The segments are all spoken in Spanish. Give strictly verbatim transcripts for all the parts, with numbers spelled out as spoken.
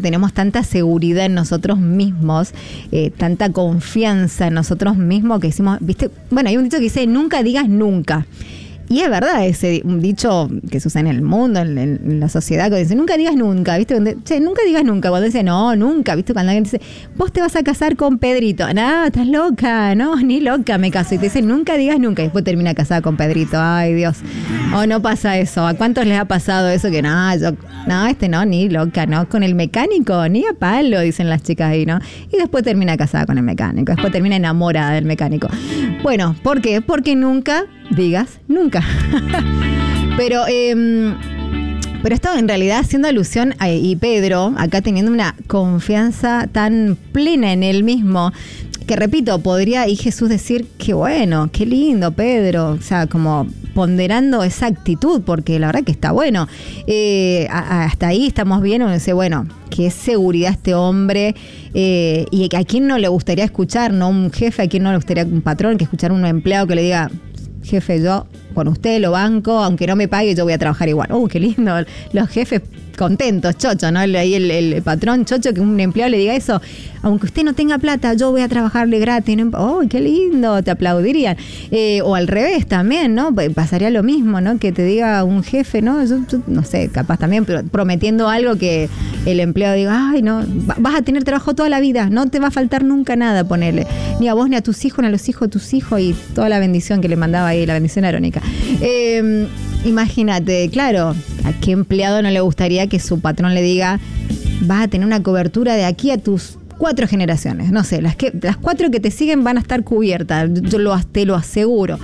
tenemos tanta seguridad en nosotros mismos, eh, tanta confianza en nosotros mismos que decimos, viste, bueno, hay un dicho que dice, nunca digas nunca. Y es verdad ese un dicho que se usa en el mundo, en, en la sociedad, que dice, nunca digas nunca, ¿viste? Cuando, che, nunca digas nunca. Cuando dice, no, nunca, ¿viste? Cuando alguien dice, vos te vas a casar con Pedrito. No, estás loca, no, ni loca me caso. Y te dice, nunca digas nunca. Y después termina casada con Pedrito. Ay, Dios. O no pasa eso. ¿A cuántos les ha pasado eso? Que no, yo, no, este no, ni loca, ¿no? Con el mecánico, ni a palo, dicen las chicas ahí, ¿no? Y después termina casada con el mecánico. Después termina enamorada del mecánico. Bueno, ¿por qué? Porque nunca digas nunca. Pero, eh, pero esto en realidad haciendo alusión a, y Pedro, acá teniendo una confianza tan plena en él mismo, que repito, podría ahí Jesús decir, qué bueno, qué lindo Pedro, o sea, como ponderando esa actitud, porque la verdad que está bueno. Eh, a, hasta ahí estamos bien, uno dice, bueno, qué seguridad este hombre, eh, y a quién no le gustaría escuchar, ¿no? Un jefe, a quién no le gustaría un patrón, que escuchar a un empleado que le diga, jefe, yo con usted lo banco, aunque no me pague, yo voy a trabajar igual. ¡Uh, qué lindo! Los jefes contentos, chocho, ¿no? Ahí el, el patrón chocho, que un empleado le diga eso, aunque usted no tenga plata, yo voy a trabajarle gratis. ¡Oh, qué lindo! Te aplaudirían. Eh, o al revés también, ¿no? Pasaría lo mismo, ¿no? Que te diga un jefe, ¿no? Yo, yo no sé, capaz también, pero prometiendo algo que el empleado diga, ay, no, vas a tener trabajo toda la vida, no te va a faltar nunca nada, ponele. Ni a vos, ni a tus hijos, ni a los hijos de tus hijos, y toda la bendición que le mandaba ahí, la bendición arónica. Eh, imagínate, claro, ¿a qué empleado no le gustaría que su patrón le diga, vas a tener una cobertura de aquí a tus cuatro generaciones? No sé, las que las cuatro que te siguen van a estar cubiertas, yo lo, te lo aseguro.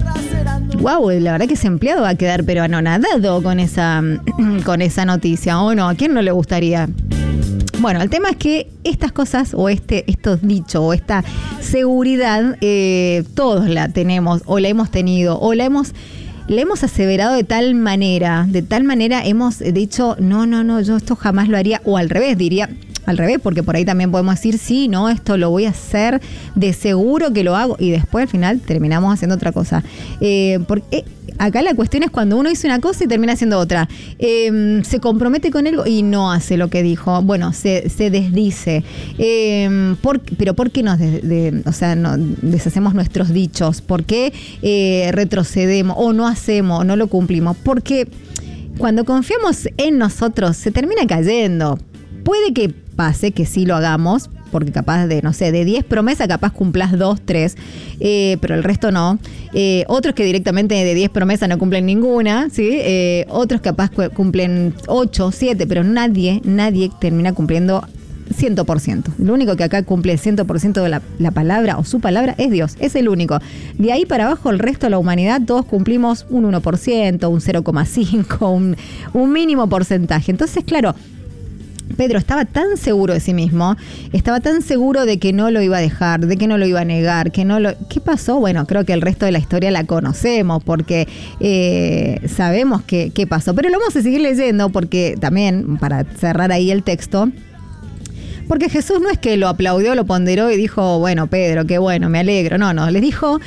Wow, la verdad que ese empleado va a quedar pero anonadado con esa, con esa noticia, ¿o no? ¿A quién no le gustaría? Bueno, el tema es que estas cosas o este, estos dichos o esta seguridad, eh, todos la tenemos o la hemos tenido o la hemos... Le hemos aseverado de tal manera, de tal manera hemos dicho, no, no, no, yo esto jamás lo haría, o al revés, diría, al revés, porque por ahí también podemos decir, sí, no, esto lo voy a hacer, de seguro que lo hago, y después al final terminamos haciendo otra cosa. Eh, porque acá la cuestión es cuando uno dice una cosa y termina haciendo otra. Eh, se compromete con algo y no hace lo que dijo. Bueno, se, se desdice. Eh, por, pero ¿por qué nos de, de, o sea, no, deshacemos nuestros dichos? ¿Por qué eh, retrocedemos o no hacemos o no lo cumplimos? Porque cuando confiamos en nosotros se termina cayendo. Puede que pase que sí lo hagamos, porque capaz de, no sé, de diez promesas capaz cumplas dos, tres, eh, pero el resto no. Eh, otros que directamente de diez promesas no cumplen ninguna, ¿sí? Eh, otros capaz cumplen ocho, siete, pero nadie, nadie termina cumpliendo cien por ciento. Lo único que acá cumple cien por ciento de la, la palabra o su palabra es Dios, es el único. De ahí para abajo el resto de la humanidad todos cumplimos un uno por ciento, un cero coma cinco, un, un mínimo porcentaje. Entonces, claro, Pedro estaba tan seguro de sí mismo, estaba tan seguro de que no lo iba a dejar, de que no lo iba a negar, que no lo... ¿Qué pasó? Bueno, creo que el resto de la historia la conocemos porque eh, sabemos qué pasó, pero lo vamos a seguir leyendo porque también, para cerrar ahí el texto, porque Jesús no es que lo aplaudió, lo ponderó y dijo, bueno, Pedro, qué bueno, me alegro. No, no, le dijo...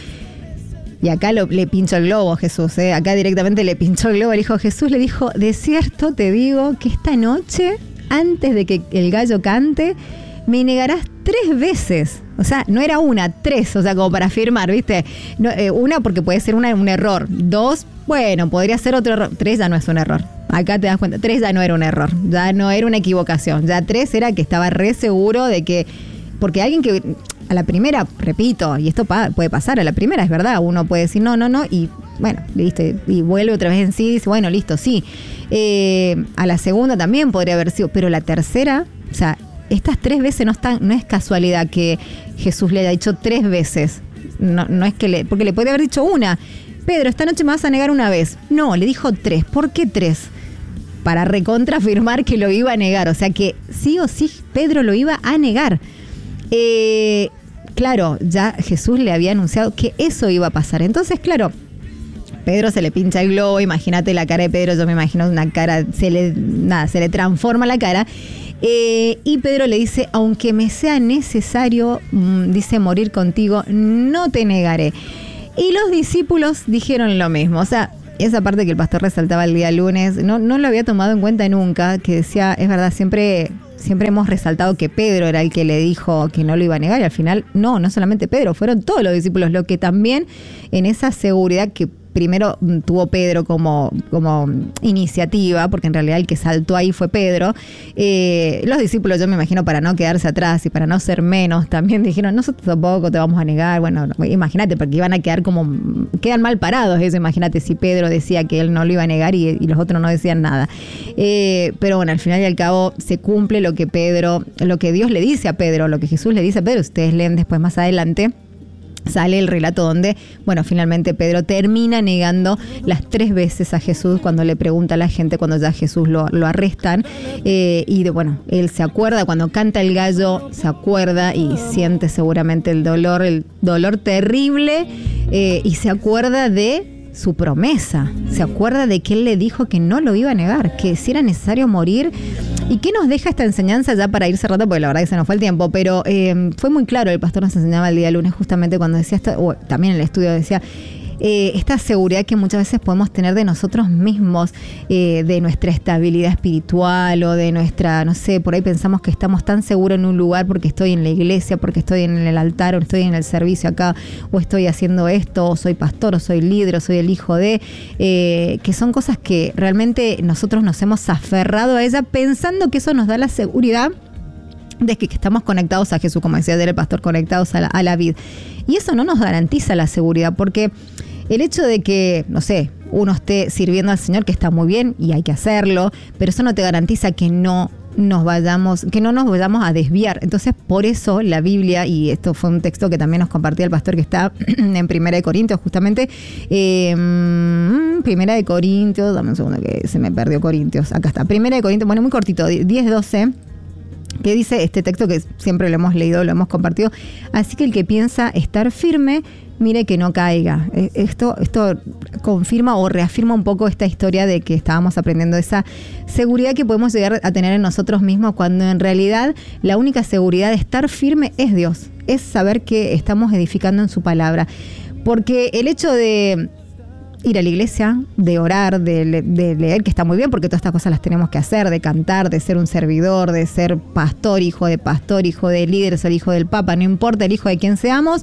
Y acá lo, le pinchó el globo Jesús, ¿eh? Acá directamente le pinchó el globo. El hijo Jesús le dijo, de cierto te digo que esta noche, antes de que el gallo cante, me negarás tres veces. O sea, no era una, tres, o sea, como para afirmar, ¿viste? No, eh, una porque puede ser una, un error. Dos, bueno, podría ser otro error. Tres ya no es un error. Acá te das cuenta, tres ya no era un error, ya no era una equivocación. Ya tres era que estaba re seguro de que... Porque alguien que... A la primera, repito, y esto pa- puede pasar, a la primera es verdad, uno puede decir no, no, no, y bueno, listo, y vuelve otra vez en sí y dice, bueno, listo, sí. Eh, a la segunda también podría haber sido, pero la tercera, o sea, estas tres veces no están, no es casualidad que Jesús le haya dicho tres veces, no, no es que le, porque le puede haber dicho una, Pedro, esta noche me vas a negar una vez. No, le dijo tres, ¿por qué tres? Para recontrafirmar que lo iba a negar, o sea que sí o sí Pedro lo iba a negar. Eh, claro, ya Jesús le había anunciado que eso iba a pasar. Entonces, claro, Pedro se le pincha el globo. Imagínate la cara de Pedro, yo me imagino una cara, se le, nada, se le transforma la cara. Eh, y Pedro le dice, aunque me sea necesario, mmm, dice, morir contigo, no te negaré. Y los discípulos dijeron lo mismo. O sea, esa parte que el pastor resaltaba el día lunes, no, no lo había tomado en cuenta nunca, que decía, es verdad, siempre siempre hemos resaltado que Pedro era el que le dijo que no lo iba a negar, y al final no, no solamente Pedro, fueron todos los discípulos, lo que también en esa seguridad que primero tuvo Pedro como, como iniciativa, porque en realidad el que saltó ahí fue Pedro. Eh, los discípulos, yo me imagino, para no quedarse atrás y para no ser menos, también dijeron, nosotros tampoco te vamos a negar. Bueno, imagínate, porque iban a quedar como, quedan mal parados eso, imagínate si Pedro decía que él no lo iba a negar y, y los otros no decían nada. Eh, pero bueno, al final y al cabo se cumple lo que Pedro, lo que Dios le dice a Pedro, lo que Jesús le dice a Pedro. Ustedes leen después más adelante, sale el relato donde, bueno, finalmente Pedro termina negando las tres veces a Jesús cuando le pregunta a la gente, cuando ya Jesús lo, lo arrestan. Eh, y de, bueno, él se acuerda, cuando canta el gallo, se acuerda y siente seguramente el dolor, el dolor terrible, eh, y se acuerda de su promesa, se acuerda de que él le dijo que no lo iba a negar, que si era necesario morir. ¿Y qué nos deja esta enseñanza ya para ir cerrando? Porque la verdad que se nos fue el tiempo, pero eh, fue muy claro, el pastor nos enseñaba el día lunes justamente cuando decía esto, o también en el estudio decía, eh, esta seguridad que muchas veces podemos tener de nosotros mismos, eh, de nuestra estabilidad espiritual o de nuestra, no sé, por ahí pensamos que estamos tan seguros en un lugar porque estoy en la iglesia, porque estoy en el altar o estoy en el servicio acá, o estoy haciendo esto, o soy pastor, o soy líder, o soy el hijo de, eh, que son cosas que realmente nosotros nos hemos aferrado a ella pensando que eso nos da la seguridad de que, que estamos conectados a Jesús, como decía ayer el pastor, conectados a la, a la vid. Y eso no nos garantiza la seguridad, porque el hecho de que, no sé, uno esté sirviendo al Señor, que está muy bien y hay que hacerlo, pero eso no te garantiza que no nos vayamos, que no nos vayamos a desviar. Entonces, por eso la Biblia, y esto fue un texto que también nos compartía el pastor que está en Primera de Corintios, justamente, eh, Primera de Corintios, dame un segundo que se me perdió Corintios, acá está, Primera de Corintios, bueno, muy cortito, diez doce, que dice este texto que siempre lo hemos leído, lo hemos compartido, así que el que piensa estar firme, mire que no caiga. Esto, esto confirma o reafirma un poco esta historia de que estábamos aprendiendo, esa seguridad que podemos llegar a tener en nosotros mismos, cuando en realidad la única seguridad de estar firme es Dios, es saber que estamos edificando en su palabra. Porque el hecho de ir a la iglesia, de orar, de, de leer, que está muy bien, porque todas estas cosas las tenemos que hacer, de cantar, de ser un servidor, de ser pastor, hijo de pastor, hijo de líder, ser hijo del papa, no importa el hijo de quien seamos,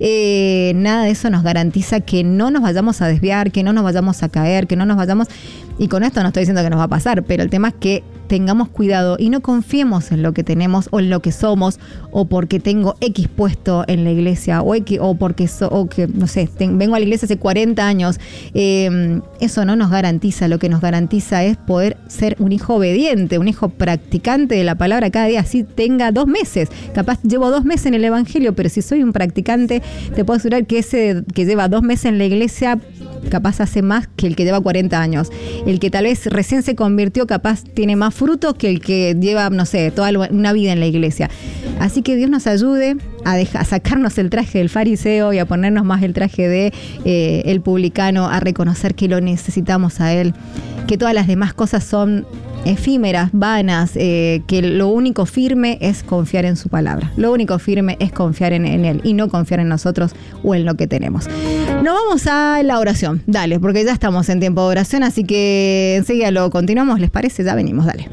eh, nada de eso nos garantiza que no nos vayamos a desviar, que no nos vayamos a caer, que no nos vayamos, y con esto no estoy diciendo que nos va a pasar, pero el tema es que tengamos cuidado y no confiemos en lo que tenemos o en lo que somos, o porque tengo X puesto en la iglesia, o, X, o porque so, o que, no sé, ten, vengo a la iglesia hace cuarenta años. Eh, eso no nos garantiza. Lo que nos garantiza es poder ser un hijo obediente, un hijo practicante de la palabra cada día, así tenga dos meses. Capaz llevo dos meses en el evangelio, pero si soy un practicante, te puedo asegurar que ese que lleva dos meses en la iglesia capaz hace más que el que lleva cuarenta años. El que tal vez recién se convirtió capaz tiene más frutos que el que lleva, no sé, toda una vida en la iglesia. Así que Dios nos ayude a, dejar, a sacarnos el traje del fariseo y a ponernos más el traje de eh, el publicano, a reconocer que lo necesitamos a Él, que todas las demás cosas son efímeras, vanas, eh, que lo único firme es confiar en su palabra. Lo único firme es confiar en, en Él y no confiar en nosotros o en lo que tenemos. Nos vamos a la oración, dale, porque ya estamos en tiempo de oración, así que enseguida lo continuamos, ¿les parece? Ya venimos, dale.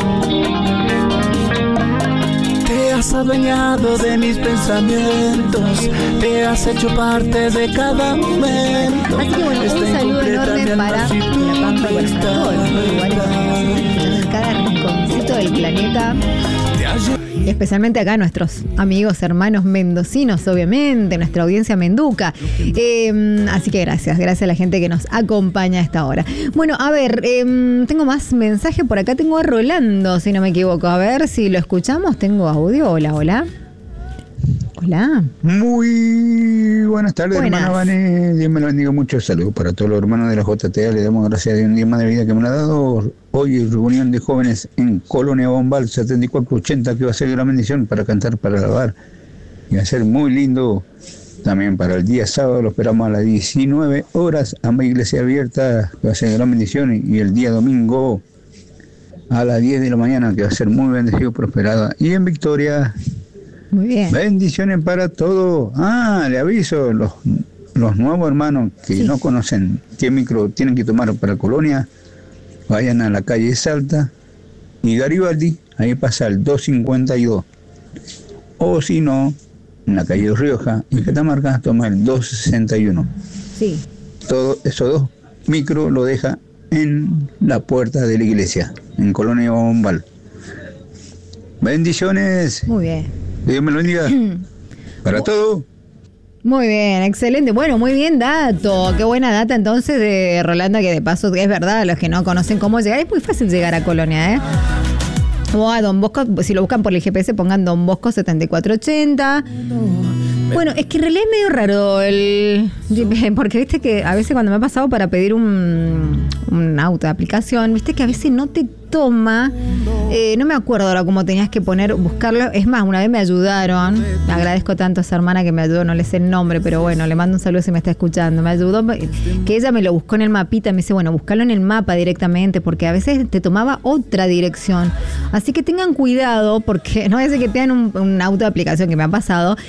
Te has adueñado de mis pensamientos, te has hecho parte de cada momento. Así que bueno, un saludo enorme para La Pampa, para todos los lugares en cada rinconcito del planeta. Especialmente acá nuestros amigos, hermanos mendocinos, obviamente, nuestra audiencia menduca. Eh, así que gracias, gracias a la gente que nos acompaña a esta hora. Bueno, a ver, eh, tengo más mensaje por acá, tengo a Rolando, si no me equivoco. A ver si lo escuchamos, tengo audio. Hola, hola. Hola. Muy buenas tardes, Buenas. hermana Vane. Dios me lo bendiga mucho. Saludos para todos los hermanos de la J T A. Le damos gracias a Dios un día más de vida que me lo ha dado. Hoy reunión de jóvenes en Colonia Bombal setenta y cuatro ochenta, que va a ser gran bendición para cantar, para alabar. Y va a ser muy lindo también para el día sábado. Lo esperamos a las diecinueve horas, a mi iglesia abierta, que va a ser gran bendición. Y el día domingo a las diez de la mañana, que va a ser muy bendecido, prosperada. Y en Victoria. Muy bien. Bendiciones para todos. Ah, le aviso, los, los nuevos hermanos que sí. no conocen qué micro tienen que tomar para Colonia, vayan a la calle Salta y Garibaldi, ahí pasa el dos cincuenta y dos. O si no, en la calle Rioja y Catamarca toma el dos sesenta y uno. Sí. Todo esos dos micros lo deja en la puerta de la iglesia, en Colonia Bombal. Bendiciones. Muy bien. Dios me lo bendiga. Para todo. Muy bien, excelente. Bueno, muy bien dato. Qué buena data entonces de Rolanda, que de paso es verdad, los que no conocen cómo llegar, es muy fácil llegar a Colonia, ¿eh? O a Don Bosco, si lo buscan por el G P S, pongan Don Bosco setenta y cuatro ochenta. Bueno, es que en realidad es medio raro el G P S, porque viste que a veces cuando me ha pasado para pedir un, un auto de aplicación, viste que a veces no te toma, eh, no me acuerdo ahora cómo tenías que poner, buscarlo. Es más, una vez me ayudaron, me agradezco tanto a esa hermana que me ayudó, no le sé el nombre, pero bueno, le mando un saludo si me está escuchando. Me ayudó, que ella me lo buscó en el mapita, me dice, bueno, buscarlo en el mapa directamente, porque a veces te tomaba otra dirección. Así que tengan cuidado, porque no es que tengan un, un auto de aplicación, que me ha pasado,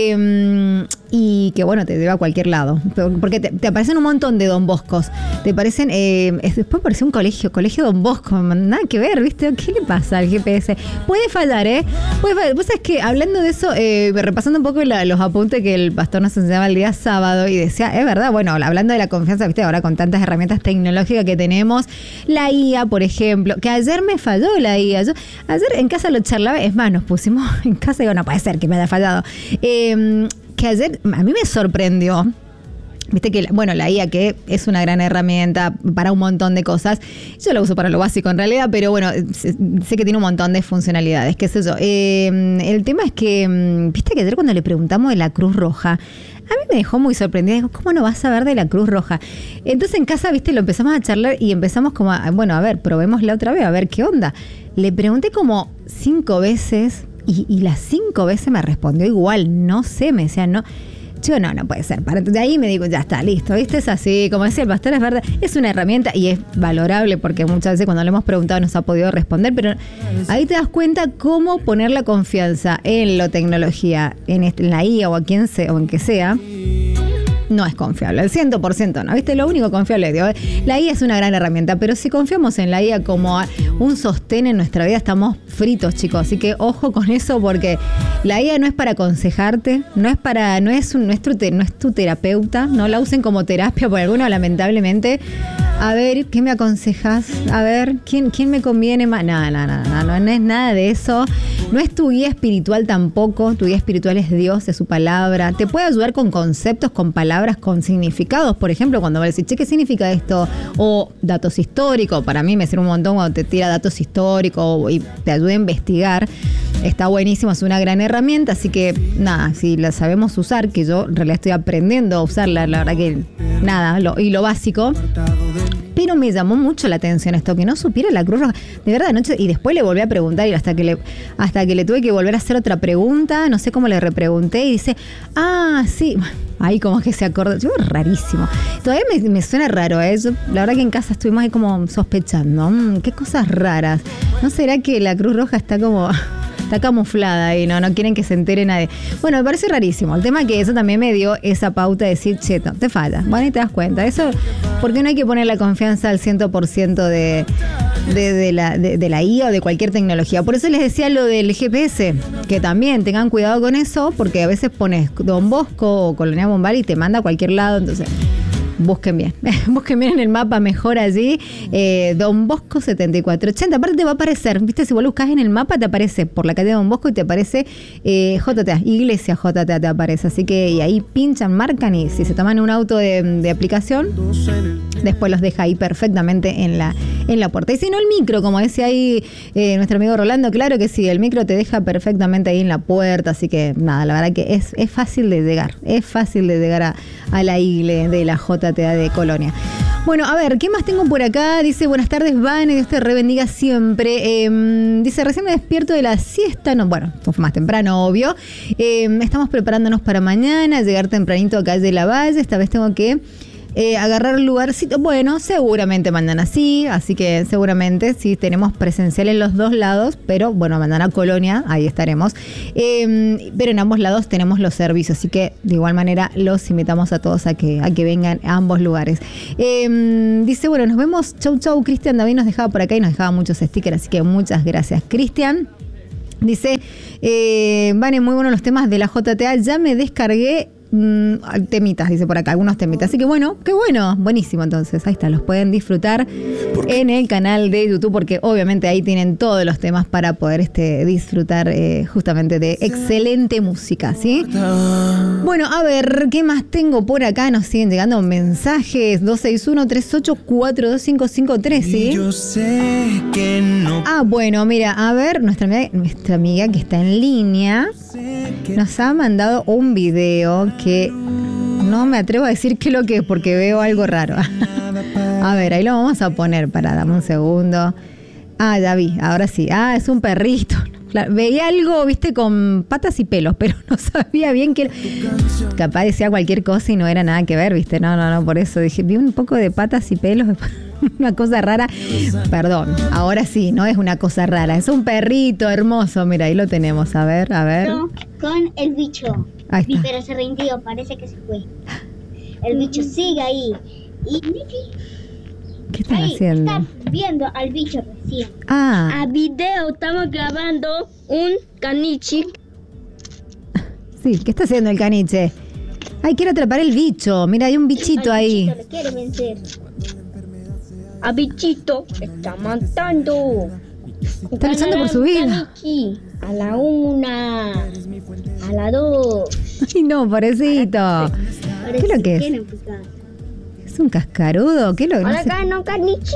eh, y que bueno, te lleva a cualquier lado, porque te, te aparecen un montón de Don Boscos, te aparecen, eh, después apareció un colegio, colegio Don Bosco, nada que ver, ¿viste? ¿Qué le pasa al G P S? Puede fallar, ¿eh? Puede fallar. Vos sabés que hablando de eso, eh, repasando un poco la, los apuntes que el pastor nos enseñaba el día sábado, y decía, es verdad, bueno, hablando de la confianza, ¿viste? Ahora con tantas herramientas tecnológicas que tenemos, la I A, por ejemplo, que ayer me falló la I A. Yo, ayer en casa lo charlaba, es más, nos pusimos en casa y digo, no puede ser que me haya fallado. Eh, que ayer a mí me sorprendió. Viste que, bueno, la I A, que es una gran herramienta para un montón de cosas. Yo la uso para lo básico en realidad, pero bueno, sé, sé que tiene un montón de funcionalidades, qué sé yo. Eh, el tema es que, viste que ayer cuando le preguntamos de la Cruz Roja, a mí me dejó muy sorprendida. Digo, ¿cómo no vas a ver de la Cruz Roja? Entonces en casa, viste, lo empezamos a charlar y empezamos como, a, bueno, a ver, probémosla otra vez, a ver qué onda. Le pregunté como cinco veces y, y las cinco veces me respondió igual. No sé, me decía, no... Chico, no, no puede ser. Para, de ahí me digo, ya está, listo, ¿viste? Es así, como decía el pastor, es verdad, es una herramienta y es valorable porque muchas veces cuando le hemos preguntado nos ha podido responder, pero ahí te das cuenta cómo poner la confianza en la tecnología, en, este, en la I A o a quien sea, o en que sea. No es confiable, al cien por ciento no, ¿viste? Lo único confiable, digo, la I A es una gran herramienta, pero si confiamos en la I A como un sostén en nuestra vida, estamos fritos, chicos. Así que ojo con eso, porque la I A no es para aconsejarte, no es para, no es, un, no es, tu, no es tu terapeuta, no la usen como terapia por alguno, lamentablemente. A ver, ¿qué me aconsejas? A ver, ¿quién, quién me conviene más? No, no, no, no, no, no es nada de eso. No es tu guía espiritual tampoco. Tu guía espiritual es Dios, es su palabra. Te puede ayudar con conceptos, con palabras, con significados. Por ejemplo, cuando me decís, che, ¿qué significa esto? O datos históricos. Para mí me sirve un montón cuando te tira datos históricos y te ayuda a investigar. Está buenísimo, es una gran herramienta. Así que, nada, si la sabemos usar, que yo en realidad estoy aprendiendo a usarla, la verdad que nada, lo, y lo básico. Pero me llamó mucho la atención esto, que no supiera la Cruz Roja. De verdad, anoche, y después le volví a preguntar, y hasta que le hasta que le tuve que volver a hacer otra pregunta, no sé cómo le repregunté, y dice, ah, sí, ahí como que se acordó. Yo, rarísimo. Todavía me, me suena raro, ¿eh? Yo, la verdad que en casa estuvimos ahí como sospechando. Mmm, qué cosas raras. ¿No será que la Cruz Roja está como... está camuflada y no, no quieren que se entere nadie? Bueno, me parece rarísimo. El tema es que eso también me dio esa pauta de decir, cheto, te falla. Bueno, y te das cuenta. Eso, porque no hay que poner la confianza al cien por ciento de, de, de, la, de, de la I A o de cualquier tecnología. Por eso les decía lo del G P S, que también tengan cuidado con eso, porque a veces pones Don Bosco o Colonia Bombal y te manda a cualquier lado, entonces... Busquen bien, busquen bien en el mapa mejor allí, eh, Don Bosco setenta y cuatro ochenta, aparte te va a aparecer, viste, si vos lo buscas en el mapa te aparece por la calle de Don Bosco y te aparece eh, J T A, Iglesia J T A te aparece, así que y ahí pinchan, marcan y si se toman un auto de, de aplicación, después los deja ahí perfectamente en la, en la puerta. Y si no, el micro, como decía ahí eh, nuestro amigo Rolando, claro que sí, el micro te deja perfectamente ahí en la puerta, así que nada, la verdad que es, es fácil de llegar, es fácil de llegar a, a la iglesia de la J T A de Colonia. Bueno, a ver, ¿qué más tengo por acá? Dice, buenas tardes, Vane, Dios te rebendiga siempre. Eh, dice, recién me despierto de la siesta. No, bueno, esto fue más temprano, obvio. Eh, estamos preparándonos para mañana, llegar tempranito a Calle La Valle. Esta vez tengo que eh, agarrar el lugarcito. Bueno, seguramente mañana sí, así que seguramente sí tenemos presencial en los dos lados, pero bueno, mañana Colonia, ahí estaremos. Eh, pero en ambos lados tenemos los servicios, así que de igual manera los invitamos a todos a que, a que vengan a ambos lugares. Eh, dice, bueno, nos vemos. Chau, chau. Cristian David nos dejaba por acá y nos dejaba muchos stickers, así que muchas gracias, Cristian. Dice, eh, Vane, muy buenos los temas de la J T A, ya me descargué mmm, temitas, dice por acá, algunos temitas. Así que bueno, qué bueno, buenísimo entonces, ahí está, los pueden disfrutar en el canal de YouTube, porque obviamente ahí tienen todos los temas para poder este, disfrutar eh, justamente de excelente música, ¿sí? Bueno, a ver, ¿qué más tengo por acá? Nos siguen llegando mensajes, dos seis uno, tres ocho cuatro dos cinco cinco tres, ¿sí? Yo sé que no. Ah, bueno, mira, a ver, nuestra amiga, nuestra amiga que está en línea nos ha mandado un video que no me atrevo a decir qué es lo que es porque veo algo raro. A ver, ahí lo vamos a poner, para dame un segundo. Ah, ya vi, ahora sí. Ah, es un perrito. Claro, veía algo, viste, con patas y pelos, pero no sabía bien que capaz decía cualquier cosa y no era nada que ver, viste. No, no, no, por eso dije, vi un poco de patas y pelos, una cosa rara. Perdón, ahora sí, no es una cosa rara, es un perrito hermoso. Mira, ahí lo tenemos, a ver, a ver. No, con el bicho. Ahí está. Pero se rindió, parece que se fue. El bicho sigue ahí. Y ¿qué están ahí haciendo? está viendo al bicho recién. Ah, A video estamos grabando un caniche. sí, ¿qué está haciendo el caniche? Ay, quiero atrapar el bicho. Mira, hay un bichito Al ahí. bichito le quiere vencer. A bichito está matando. Está luchando por su vida. Caniche. A la una. A la dos. Ay, no, pobrecito. ¿Qué es lo que es? Tiene picado. ¿Es un cascarudo? ¿Qué es lo que Ahora no sé? acá no caniche.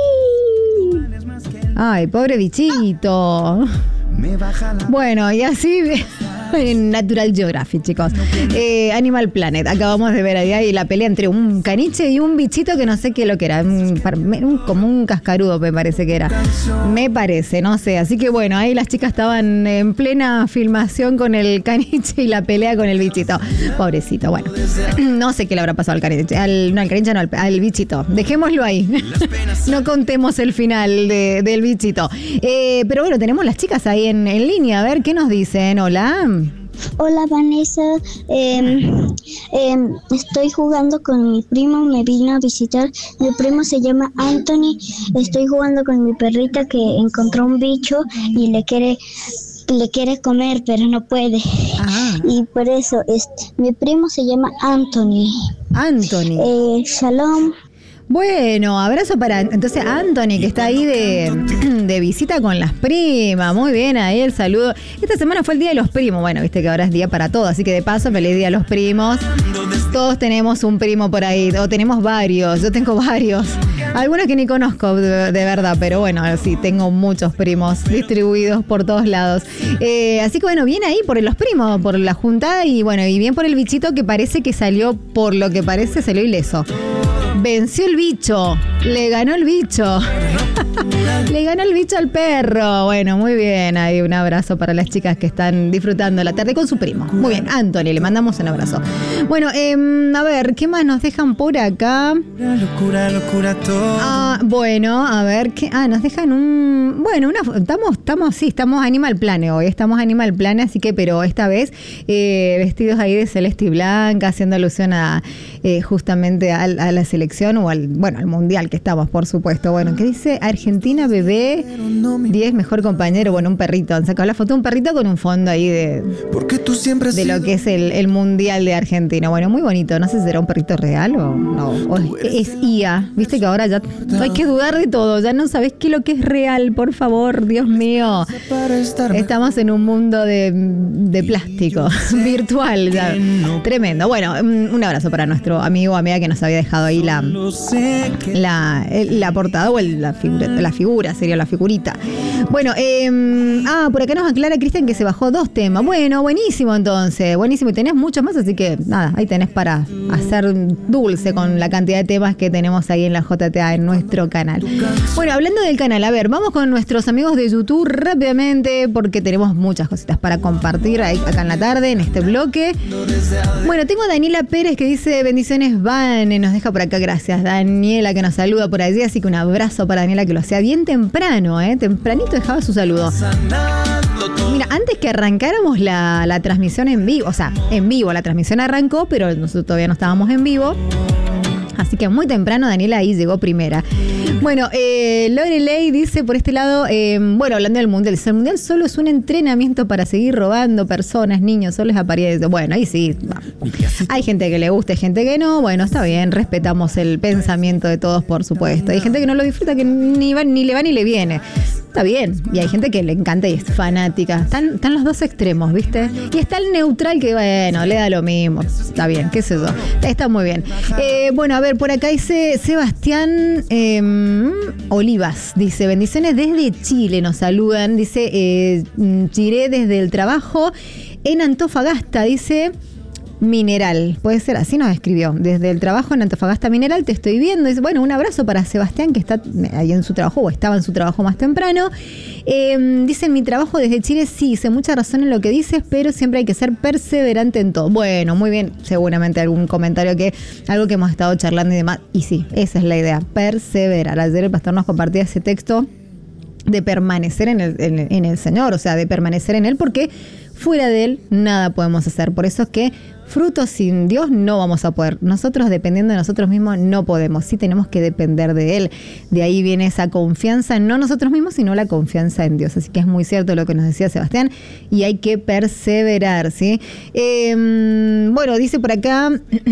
Ay, pobre bichito. Me baja la. Bueno, y así en Natural Geographic, chicos. Eh, Animal Planet. Acabamos de ver ahí la pelea entre un caniche y un bichito que no sé qué es lo que era. Un, un, como un cascarudo, me parece que era. Me parece, no sé. Así que bueno, ahí las chicas estaban en plena filmación con el caniche y la pelea con el bichito. Pobrecito, bueno. No sé qué le habrá pasado al caniche. Al, no, al caniche no, al, al bichito. Dejémoslo ahí. No contemos el final de, del bichito. Eh, pero bueno, tenemos las chicas ahí en, en línea. A ver, ¿qué nos dicen? Hola. Hola Vanessa, eh, eh, estoy jugando con mi primo, me vino a visitar, mi primo se llama Anthony, estoy jugando con mi perrita que encontró un bicho y le quiere, le quiere comer pero no puede. Ah. Y por eso este, mi primo se llama Anthony. Anthony. Eh, shalom. Bueno, abrazo para entonces Anthony, que está ahí de, de visita con las primas. Muy bien, ahí el saludo. Esta semana fue el Día de los Primos. Bueno, viste que ahora es día para todos, así que de paso, feliz Día a los Primos. Todos tenemos un primo por ahí, o tenemos varios. Yo tengo varios. Algunos que ni conozco de, de verdad, pero bueno, sí, tengo muchos primos distribuidos por todos lados. Eh, así que bueno, bien ahí por los primos, por la juntada y bueno, y bien por el bichito que parece que salió, por lo que parece, salió ileso. Venció el bicho, le ganó el bicho, le ganó el bicho al perro. Bueno, muy bien, ahí un abrazo para las chicas que están disfrutando la tarde con su primo. Muy bien, Anthony, le mandamos un abrazo. Bueno, eh, a ver, ¿qué más nos dejan por acá? Locura, locura todo. Ah, bueno, a ver, ¿qué? Ah, nos dejan un... Bueno, una, estamos, estamos, sí, estamos Animal Planet hoy, estamos Animal Planet, así que, pero esta vez eh, vestidos ahí de celeste y blanca, haciendo alusión a eh, justamente a, a la selección o al, bueno, al mundial que estamos, por supuesto. Bueno, ¿qué dice? Argentina, bebé, diez mejor compañero. Bueno, un perrito, han sacado la foto de un perrito con un fondo ahí de... Porque tú siempre has de lo que es el, el mundial de Argentina. Bueno, muy bonito. No sé si será un perrito real o no. O es, es I A. Viste que ahora ya hay que dudar de todo. Ya no sabés qué es lo que es real, por favor, Dios mío. Estamos en un mundo de, de plástico, virtual ya. Tremendo. Bueno, un abrazo para nuestro amigo o amiga que nos había dejado ahí la, la, la portada o el, la figura, la figura, sería la figurita. Bueno, eh, ah, por acá nos aclara Cristian que se bajó dos temas. Bueno, buenísimo entonces, buenísimo. Y tenés muchos más, así que nada, ahí tenés para hacer dulce con la cantidad de temas que tenemos ahí en la J T A en nuestro canal. Bueno, hablando del canal, a ver, vamos con nuestros amigos de YouTube rápidamente porque tenemos muchas cositas para compartir ahí, acá en la tarde, en este bloque. Bueno, tengo a Daniela Pérez que dice bendiciones Vane, nos deja por acá, gracias Daniela que nos saluda por allí, así que un abrazo para Daniela que lo hacía bien temprano, eh, tempranito dejaba su saludo. Mira, antes que arrancáramos la, la transmisión en vivo, o sea, en vivo, la transmisión arrancó, pero nosotros todavía no estábamos en vivo. Así que muy temprano Daniela ahí llegó primera. Bueno, eh, Lorelei dice por este lado, eh, bueno, hablando del Mundial, dice, el Mundial solo es un entrenamiento para seguir robando personas, niños, solo es apariencia. Bueno, ahí sí, hay gente que le gusta, hay gente que no, bueno, está bien, respetamos el pensamiento de todos, por supuesto. Hay gente que no lo disfruta, que ni, va, ni le va ni le viene. Está bien, y hay gente que le encanta y es fanática. Están, están los dos extremos, ¿viste? Y está el neutral que, bueno, le da lo mismo. Está bien, qué sé yo. Está muy bien. Eh, bueno, a ver, por acá dice Sebastián eh, Olivas. Dice, bendiciones desde Chile, nos saludan. Dice, eh, Chiré desde el trabajo en Antofagasta, dice... Mineral, puede ser, así nos escribió. Desde el trabajo en Antofagasta Mineral te estoy viendo. Dice, bueno, un abrazo para Sebastián que está ahí en su trabajo o estaba en su trabajo más temprano. Eh, dice, mi trabajo desde Chile, sí, hice mucha razón en lo que dices, pero siempre hay que ser perseverante en todo. Bueno, muy bien, seguramente algún comentario que, algo que hemos estado charlando y demás. Y sí, esa es la idea, perseverar. Ayer el pastor nos compartía ese texto de permanecer en el, en, en el Señor, o sea, de permanecer en Él, porque fuera de Él nada podemos hacer. Por eso es que frutos sin Dios no vamos a poder. Nosotros, dependiendo de nosotros mismos, no podemos. Sí tenemos que depender de Él. De ahí viene esa confianza, no nosotros mismos, sino la confianza en Dios. Así que es muy cierto lo que nos decía Sebastián y hay que perseverar, ¿sí? Eh, bueno, dice por acá...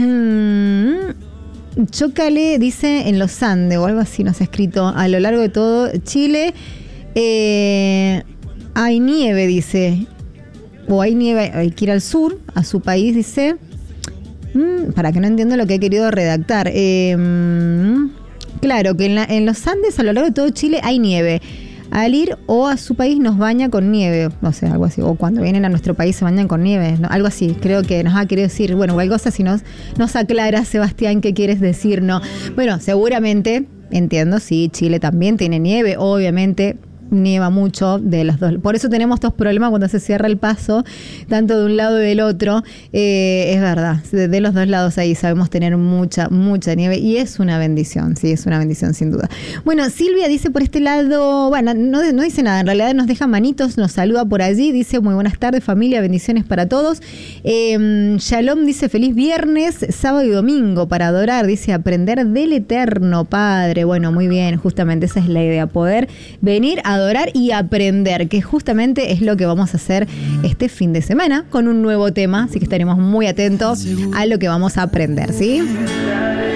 Chócale, dice, en los Andes o algo así nos ha escrito, a lo largo de todo Chile eh, hay nieve, dice, o hay nieve, hay que ir al sur, a su país, dice, mm, para que no entiendo lo que he querido redactar. Eh, claro, que en, la, en los Andes, a lo largo de todo Chile, hay nieve. Al ir o a su país nos baña con nieve, o sea, algo así, o cuando vienen a nuestro país se bañan con nieve, ¿no? Algo así, creo que nos ha querido decir, bueno, cualquier cosa si nos, nos aclara, Sebastián, qué quieres decir, ¿no? Bueno, seguramente, entiendo, sí, Chile también tiene nieve, obviamente, nieva mucho de los dos. Por eso tenemos estos problemas cuando se cierra el paso, tanto de un lado y del otro. Eh, es verdad, de, de los dos lados ahí sabemos tener mucha, mucha nieve y es una bendición, sí, es una bendición sin duda. Bueno, Silvia dice por este lado, bueno, no, no dice nada, en realidad nos deja manitos, nos saluda por allí, dice muy buenas tardes familia, bendiciones para todos. Eh, Shalom dice feliz viernes, sábado y domingo para adorar, dice aprender del eterno Padre. Bueno, muy bien, justamente esa es la idea, poder venir a adorar y aprender, que justamente es lo que vamos a hacer este fin de semana con un nuevo tema, así que estaremos muy atentos a lo que vamos a aprender, ¿sí?